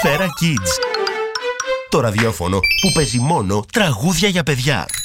Σφαίρα Kids. Το ραδιόφωνο που παίζει μόνο τραγούδια για παιδιά.